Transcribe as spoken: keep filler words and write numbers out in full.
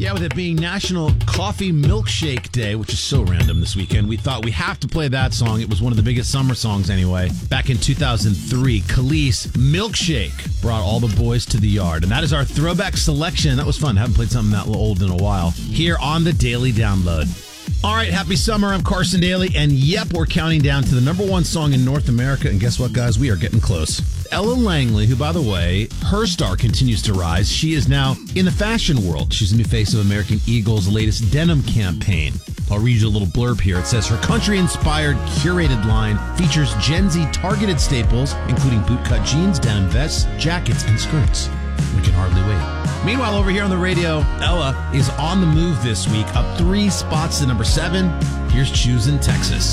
Yeah, with it being National Coffee Milkshake Day, which is so random this weekend, we thought we have to play that song. It was one of the biggest summer songs anyway. Back in two thousand three, Khalees, Milkshake, brought all the boys to the yard. And that is our throwback selection. That was fun. Haven't played something that old in a while. Here on the Daily Download. All right, happy summer. I'm Carson Daly, and yep, we're counting down to the number one song in North America. And guess what, guys? We are getting close. Ella Langley, who, by the way, her star continues to rise. She is now in the fashion world. She's the new face of American Eagle's latest denim campaign. I'll read you a little blurb here. It says, her country-inspired curated line features Gen Z targeted staples, including bootcut jeans, denim vests, jackets, and skirts. We can hardly wait. Meanwhile, over here on the radio, Ella is on the move this week, up three spots to number seven. Here's Choosing Texas.